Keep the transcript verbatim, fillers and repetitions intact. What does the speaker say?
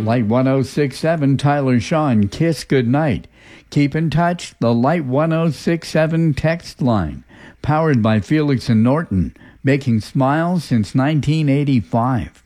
Light one oh six point seven, Tyler Shawn, Kiss Goodnight. Keep in touch, the Light one oh six point seven text line. Powered by Felix and Norton, making smiles since nineteen eighty-five.